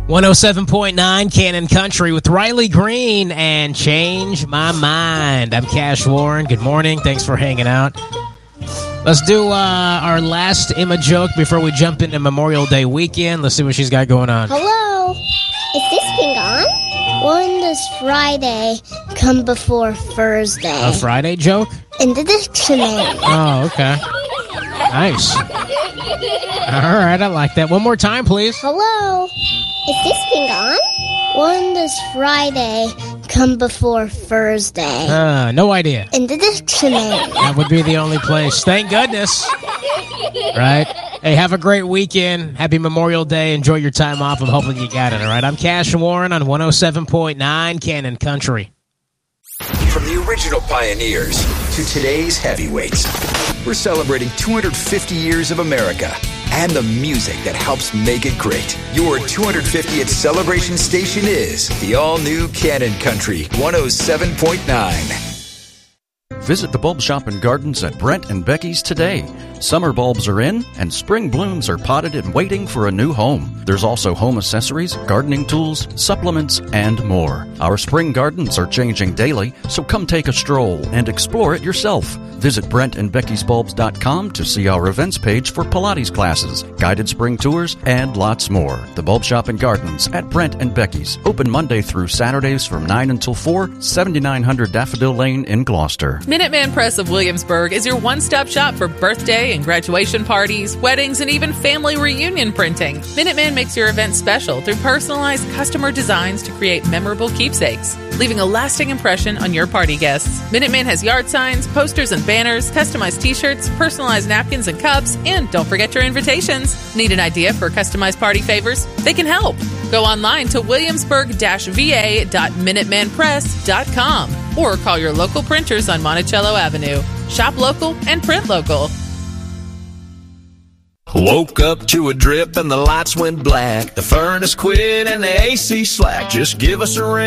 107.9 Cannon Country with Riley Green and Change My Mind. I'm Cash Warren. Good morning. Thanks for hanging out. Let's do our last Emma joke before we jump into Memorial Day weekend. Let's see what she's got going on. Hello, is this thing on? When does Friday come before Thursday? A Friday joke? In the dictionary. Oh, okay. Nice. All right, I like that. One more time, please. Hello, is this thing on? When does Friday come before Thursday? No idea. In the dictionary. That would be the only place. Thank goodness. Right? Hey, have a great weekend. Happy Memorial Day. Enjoy your time off. I'm hoping you got it, all right? I'm Cash Warren on 107.9 Cannon Country. From the original pioneers to today's heavyweights, we're celebrating 250 years of America and the music that helps make it great. Your 250th celebration station is the all-new Cannon Country 107.9. Visit the Bulb Shop and Gardens at Brent and Becky's today. Summer bulbs are in, and spring blooms are potted and waiting for a new home. There's also home accessories, gardening tools, supplements, and more. Our spring gardens are changing daily, so come take a stroll and explore it yourself. Visit BrentandBecky'sBulbs.com to see our events page for Pilates classes, guided spring tours, and lots more. The Bulb Shop and Gardens at Brent and Becky's, open Monday through Saturdays from 9 until 4, 7900 Daffodil Lane in Gloucester. Minuteman Press of Williamsburg is your one-stop shop for birthday and graduation parties, weddings, and even family reunion printing. Minuteman makes your event special through personalized customer designs to create memorable keepsakes, leaving a lasting impression on your party guests. Minuteman has yard signs, posters and banners, customized t-shirts, personalized napkins and cups, and don't forget your invitations. Need an idea for customized party favors? They can help. Go online to williamsburg-va.minutemanpress.com or call your local printers on Monticello Avenue. Shop local and print local. Woke up to a drip and the lights went black. The furnace quit and the AC slack. Just give us a ring.